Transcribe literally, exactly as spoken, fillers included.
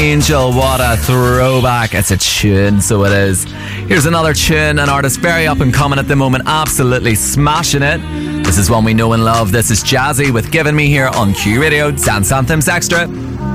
Angel, what a throwback. It's a tune, so it is. Here's another tune, an artist very up and coming at the moment, absolutely smashing it. This is one we know and love. This is Jazzy with Giving Me here on Q Radio Dance Anthems Extra.